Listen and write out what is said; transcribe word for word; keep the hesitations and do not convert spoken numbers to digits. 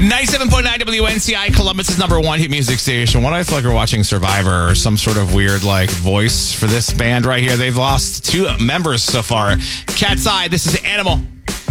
ninety-seven point nine W N C I, Columbus's number one hit music station. What I feel like we're watching Survivor or some sort of weird like voice for this band right here. They've lost two members so far. Cat's Eye, this is Animal.